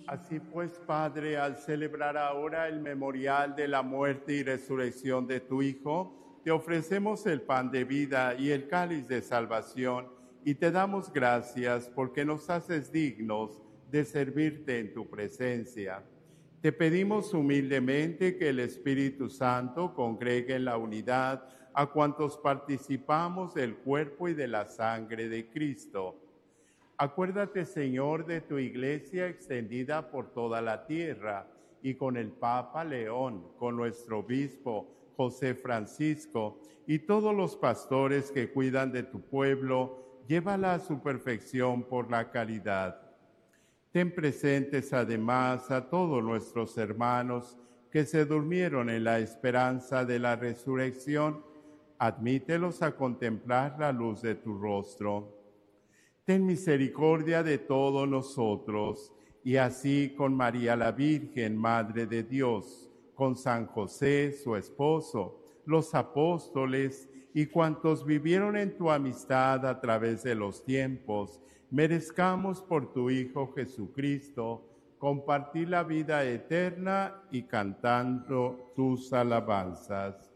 Así pues, Padre, al celebrar ahora el memorial de la muerte y resurrección de tu Hijo, te ofrecemos el pan de vida y el cáliz de salvación, y te damos gracias porque nos haces dignos de servirte en tu presencia. Te pedimos humildemente que el Espíritu Santo congregue en la unidad a cuantos participamos del cuerpo y de la sangre de Cristo. Acuérdate, Señor, de tu iglesia extendida por toda la tierra y con el Papa León, con nuestro obispo José Francisco y todos los pastores que cuidan de tu pueblo, llévala a su perfección por la caridad. Ten presentes además a todos nuestros hermanos que se durmieron en la esperanza de la resurrección. Admítelos a contemplar la luz de tu rostro. Ten misericordia de todos nosotros, y así con María la Virgen, Madre de Dios, con San José, su esposo, los apóstoles y cuantos vivieron en tu amistad a través de los tiempos, merezcamos por tu Hijo Jesucristo compartir la vida eterna y cantando tus alabanzas.